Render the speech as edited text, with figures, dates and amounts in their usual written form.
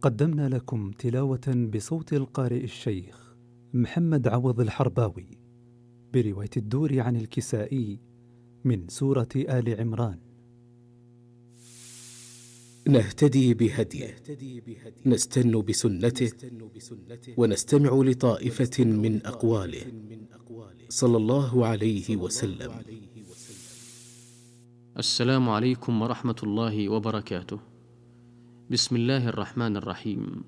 قدمنا لكم تلاوة بصوت القارئ الشيخ محمد عوض الحرباوي برواية الدور عن الكسائي من سورة آل عمران. نهتدي بهديه، نستن بسنته، ونستمع لطائفة من أقواله صلى الله عليه وسلم. السلام عليكم ورحمة الله وبركاته. بسم الله الرحمن الرحيم.